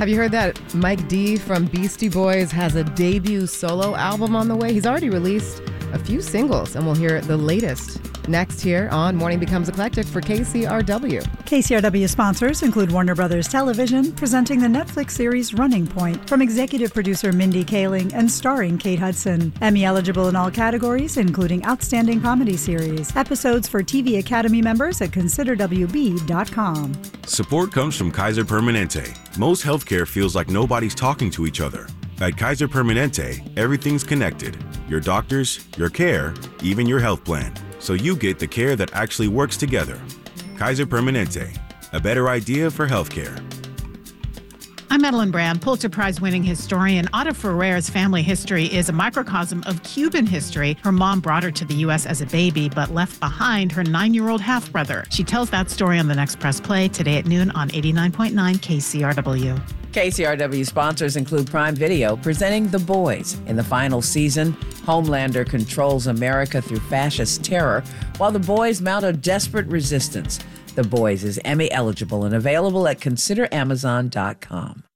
Have you heard that Mike D from Beastie Boys has a debut solo album on the way? He's already released a few singles, and we'll hear the latest next here on Morning Becomes Eclectic for KCRW. KCRW sponsors include Warner Brothers Television, presenting the Netflix series Running Point, from executive producer Mindy Kaling and starring Kate Hudson. Emmy eligible in all categories, including Outstanding Comedy Series. Episodes for TV Academy members at considerwb.com. Support comes from Kaiser Permanente. Most healthcare feels like nobody's talking to each other. At Kaiser Permanente, everything's connected. Your doctors, your care, even your health plan. So you get the care that actually works together. Kaiser Permanente, a better idea for healthcare. I'm Madeline Brand. Pulitzer Prize-winning historian Ada Ferrer's family history is a microcosm of Cuban history. Her mom brought her to the U.S. as a baby, but left behind her 9-year-old half-brother. She tells that story on the Next Press Play today at noon on 89.9 KCRW. KCRW sponsors include Prime Video, presenting The Boys. In the final season, Homelander controls America through fascist terror, while the boys mount a desperate resistance. The Boys is Emmy eligible and available at consideramazon.com.